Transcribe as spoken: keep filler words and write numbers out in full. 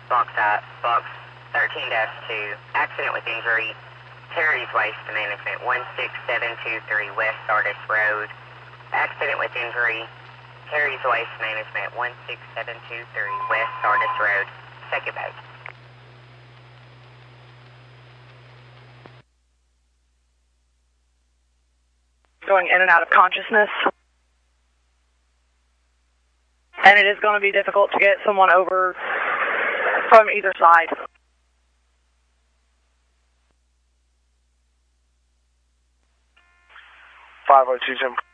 Box up, box thirteen dash two, accident with injury, Terry's Waste Management, one six seven two three West Sardis Road. Accident with injury, Terry's Waste Management, one six seven two three West Sardis Road. Second page. Going in and out of consciousness. And it is going to be difficult to get someone over from either side. five oh two, Jim.